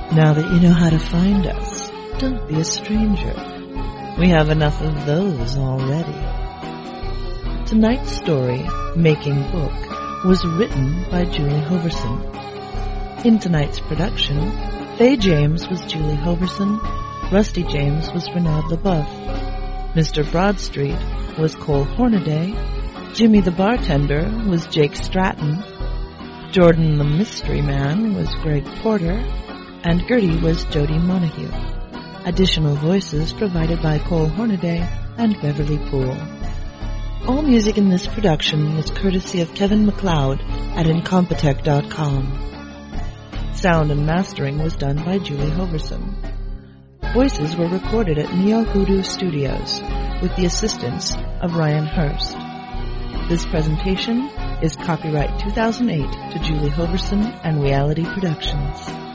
Now that you know how to find us, don't be a stranger. We have enough of those already. Tonight's story, Making Book, was written by Julie Hoverson. In tonight's production, Faye James was Julie Hoverson, Rusty James was Renaud LaBeouf, Mr. Broadstreet was Cole Hornaday, Jimmy the Bartender was Jake Stratton, Jordan the Mystery Man was Greg Porter, and Gertie was Jody Montague. Additional voices provided by Cole Hornaday and Beverly Poole. All music in this production was courtesy of Kevin MacLeod at Incompetech.com. Sound and mastering was done by Julie Hoverson. Voices were recorded at Neo Hoodoo Studios with the assistance of Ryan Hurst. This presentation is copyright 2008 to Julie Hoverson and Reality Productions.